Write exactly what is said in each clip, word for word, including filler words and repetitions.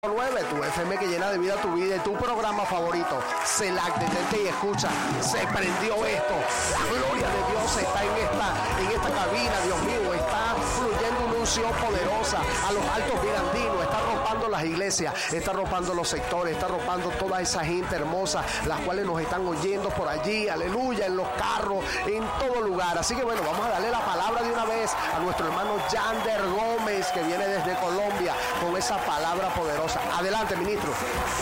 nueve, tu F M que llena de vida tu vida y tu programa favorito. Selac, detente y escucha. Se prendió esto. La gloria de Dios está en esta, en esta cabina, Dios mío. Está fluyendo una unción poderosa a los altos virandinos. Está rompando las iglesias, está rompando los sectores, está rompando toda esa gente hermosa, las cuales nos están oyendo por allí, aleluya, en los carros, en todo lugar. Así que bueno, vamos a darle la palabra de una vez a nuestro hermano Yander Gómez, que viene desde Colombia con esa palabra poderosa. Adelante, ministro.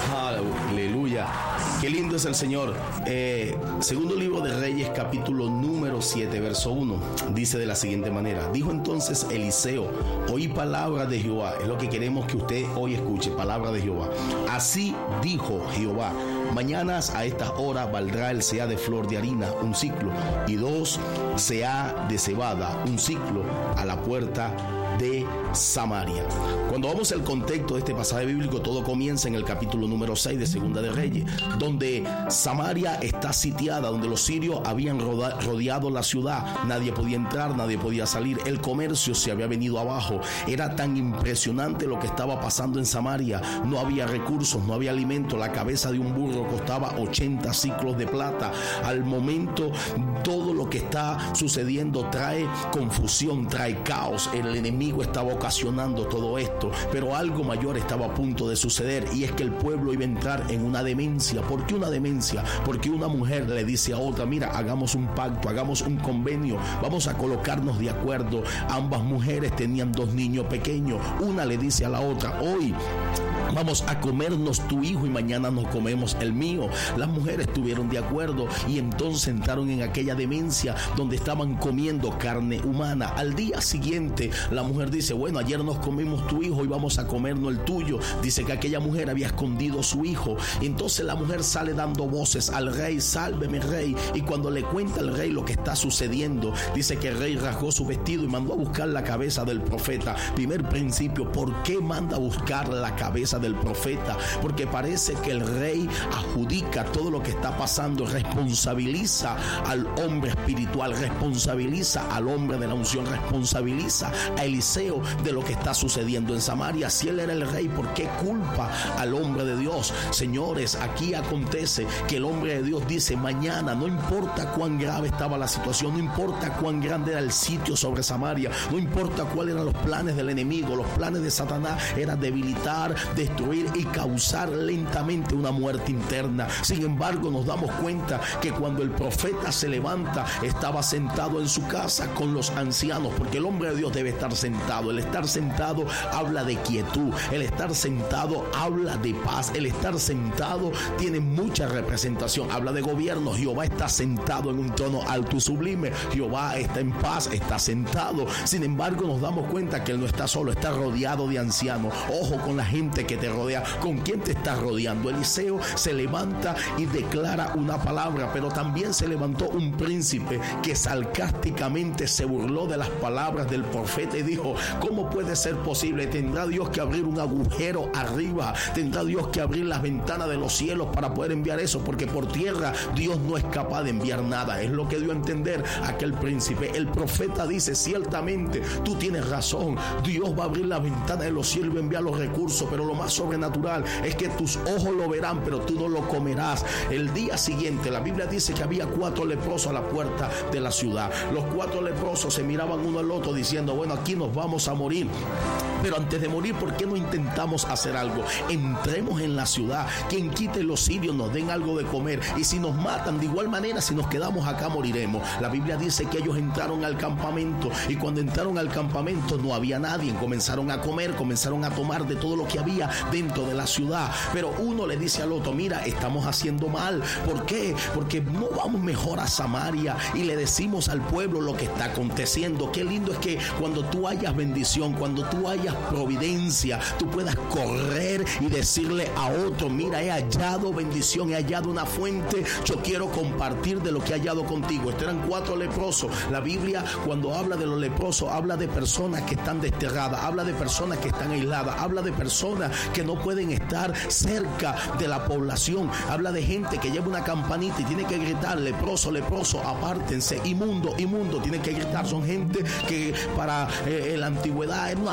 Aleluya. Qué lindo es el Señor. Eh, segundo libro de Reyes, capítulo número siete, verso uno. Dice de la siguiente manera: dijo entonces Eliseo: oí palabra de Jehová. Es lo que queremos que usted hoy escuche, palabra de Jehová. Así dijo Jehová: mañanas a estas horas valdrá el seah de flor de harina un ciclo, y dos seah de cebada un ciclo, a la puerta de Samaria. Cuando vamos al contexto de este pasaje bíblico, todo comienza en el capítulo número seis de Segunda de Reyes, donde Samaria está sitiada, donde los sirios habían rodeado la ciudad. Nadie podía entrar, nadie podía salir. El comercio se había venido abajo. Era tan impresionante lo que estaba pasando en Samaria. No había recursos, no había alimento. La cabeza de un burro costaba ochenta ciclos de plata. Al momento, todo lo que está sucediendo trae confusión, trae caos. El enemigo estaba ocasionando todo esto, pero algo mayor estaba a punto de suceder, y es que el pueblo iba a entrar en una demencia. ¿Por qué una demencia? Porque una mujer le dice a otra: mira, hagamos un pacto, hagamos un convenio, vamos a colocarnos de acuerdo. Ambas mujeres tenían dos niños pequeños. Una le dice a la otra: hoy vamos a comernos tu hijo y mañana nos comemos el mío. Las mujeres estuvieron de acuerdo y entonces entraron en aquella demencia donde estaban comiendo carne humana. Al día siguiente la mujer dice: bueno, ayer nos comimos tu hijo y vamos a comernos el tuyo. Dice que aquella mujer había escondido su hijo. Entonces la mujer sale dando voces al rey: sálveme, rey. Y cuando le cuenta al rey lo que está sucediendo, dice que el rey rasgó su vestido y mandó a buscar la cabeza del profeta. Primer principio: ¿por qué manda a buscar la cabeza del profeta? Porque parece que el rey adjudica todo lo que está pasando, responsabiliza al hombre espiritual, responsabiliza al hombre de la unción, responsabiliza a Eliseo de lo que está sucediendo en Samaria. Si él era el rey, ¿por qué culpa al hombre de Dios? Señores, aquí acontece que el hombre de Dios dice: mañana, no importa cuán grave estaba la situación, no importa cuán grande era el sitio sobre Samaria, no importa cuáles eran los planes del enemigo, los planes de Satanás eran debilitar, destruir y causar lentamente una muerte interna. Sin embargo, nos damos cuenta que cuando el profeta se levanta, estaba sentado en su casa con los ancianos, porque el hombre de Dios debe estar sentado. El estar sentado habla de quietud, el estar sentado habla de paz, el estar sentado tiene mucha representación, habla de gobierno. Jehová está sentado en un trono alto y sublime, Jehová está en paz, está sentado. Sin embargo, nos damos cuenta que él no está solo, está rodeado de ancianos. Ojo con la gente que te rodea, con quién te estás rodeando. Eliseo se levanta y declara una palabra, pero también se levantó un príncipe que sarcásticamente se burló de las palabras del profeta y dijo: ¿cómo puede ser posible? ¿Tendrá Dios que abrir un agujero arriba? ¿Tendrá Dios que abrir las ventanas de los cielos para poder enviar eso? Porque por tierra Dios no es capaz de enviar nada. Es lo que dio a entender aquel príncipe. El profeta dice: ciertamente tú tienes razón, Dios va a abrir la ventana de los cielos y va a enviar los recursos, pero lo más sobrenatural es que tus ojos lo verán, pero tú no lo comerás. El día siguiente la Biblia dice que había cuatro leprosos a la puerta de la ciudad. Los cuatro leprosos se miraban uno al otro diciendo: bueno, aquí nos vamos a morir, pero antes de morir, ¿por qué no intentamos hacer algo? Entremos en la ciudad, quien quite los sirios nos den algo de comer, y si nos matan, de igual manera, si nos quedamos acá moriremos. La Biblia dice que ellos entraron al campamento, y cuando entraron al campamento no había nadie. Comenzaron a comer, comenzaron a tomar de todo lo que había dentro de la ciudad, pero uno le dice al otro: mira, estamos haciendo mal. ¿Por qué? Porque no vamos mejor a Samaria y le decimos al pueblo lo que está aconteciendo. Qué lindo es que cuando tú hayas bendición, cuando tú hayas providencia, tú puedas correr y decirle a otro: mira, he hallado bendición, he hallado una fuente, yo quiero compartir de lo que he hallado contigo. Estos eran cuatro leprosos. La Biblia, cuando habla de los leprosos, habla de personas que están desterradas, habla de personas que están aisladas, habla de personas que no pueden estar cerca de la población, habla de gente que lleva una campanita y tiene que gritar: leproso, leproso, apártense, inmundo, inmundo, tiene que gritar. Son gente que para eh, la antigüedad era una vergüenza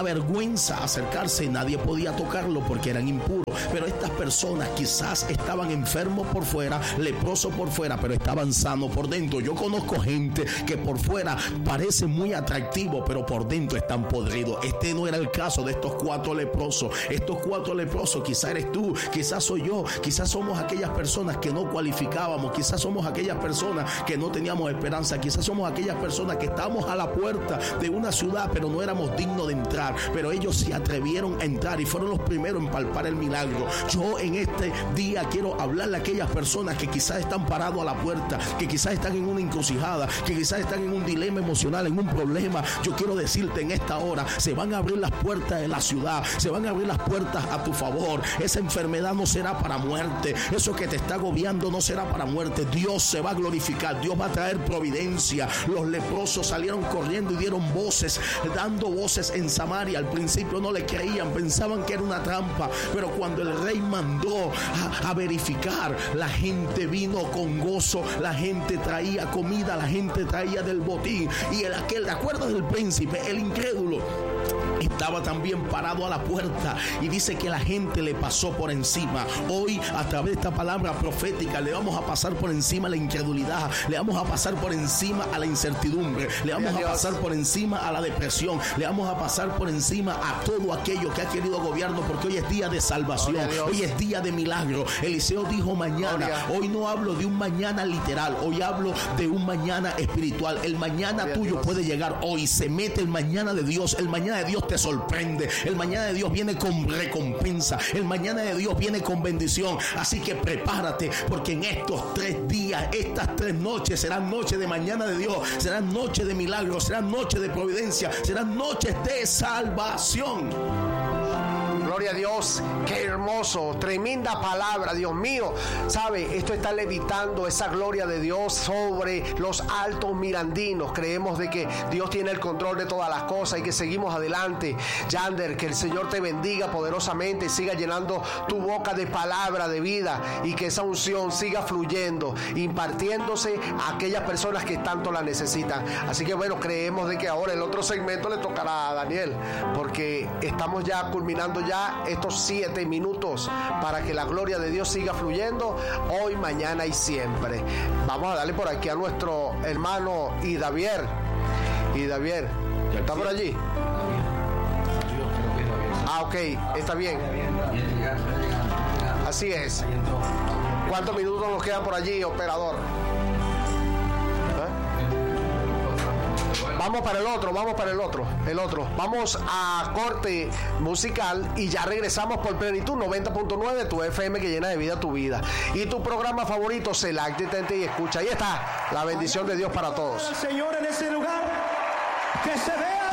vergüenza acercarse, nadie podía tocarlo porque eran impuros. Pero estas personas quizás estaban enfermos por fuera, leprosos por fuera, pero estaban sanos por dentro. Yo conozco gente que por fuera parece muy atractivo, pero por dentro están podridos. Este no era el caso de estos cuatro leprosos. Estos cuatro leprosos, quizás eres tú, quizás soy yo, quizás somos aquellas personas que no cualificábamos, quizás somos aquellas personas que no teníamos esperanza, quizás somos aquellas personas que estábamos a la puerta de una ciudad, pero no éramos dignos de entrar. Pero ellos se atrevieron a entrar y fueron los primeros en palpar el milagro. Yo en este día quiero hablarle a aquellas personas que quizás están parados a la puerta, que quizás están en una encrucijada, que quizás están en un dilema emocional, en un problema. Yo quiero decirte en esta hora, se van a abrir las puertas de la ciudad, se van a abrir las puertas a tu favor. Esa enfermedad no será para muerte, eso que te está agobiando no será para muerte. Dios se va a glorificar, Dios va a traer providencia. Los leprosos salieron corriendo y dieron voces, dando voces en Samaria. Al principio no le creían, pensaban que era una trampa, pero cuando el rey mandó a, a verificar, la gente vino con gozo, la gente traía comida, la gente traía del botín. Y el aquel, ¿de acuerdo del príncipe? El incrédulo estaba también parado a la puerta y dice que la gente le pasó por encima. Hoy, a través de esta palabra profética, le vamos a pasar por encima a la incredulidad, le vamos a pasar por encima a la incertidumbre, le vamos a pasar por encima a la depresión, le vamos a pasar por encima a todo aquello que ha querido gobierno, porque hoy es día de salvación, hoy es día de milagro. Eliseo dijo mañana. Hoy no hablo de un mañana literal, hoy hablo de un mañana espiritual. El mañana tuyo puede llegar hoy, se mete el mañana de Dios. El mañana de Dios te sorprende, el mañana de Dios viene con recompensa, el mañana de Dios viene con bendición. Así que prepárate, porque en estos tres días, estas tres noches serán noches de mañana de Dios, serán noches de milagros, serán noches de providencia, serán noches de salvación. Gloria a Dios, qué hermoso, tremenda palabra, Dios mío. Sabe, esto está levitando esa gloria de Dios sobre los altos mirandinos. Creemos de que Dios tiene el control de todas las cosas y que seguimos adelante. Yander, que el Señor te bendiga poderosamente y siga llenando tu boca de palabra de vida, y que esa unción siga fluyendo, impartiéndose a aquellas personas que tanto la necesitan. Así que bueno, creemos de que ahora el otro segmento le tocará a Daniel, porque estamos ya culminando ya estos siete minutos para que la gloria de Dios siga fluyendo hoy, mañana y siempre. Vamos a darle por aquí a nuestro hermano Idavier. Idavier, ¿está por allí? Ah, ok, está bien. Así es. ¿Cuántos minutos nos quedan por allí, operador? Vamos para el otro, vamos para el otro, el otro. Vamos a corte musical y ya regresamos por Plenitud noventa punto nueve, tu F M que llena de vida tu vida. Y tu programa favorito, Select, detente y escucha. Ahí está la bendición de Dios para todos. Señor, en ese lugar, que se vea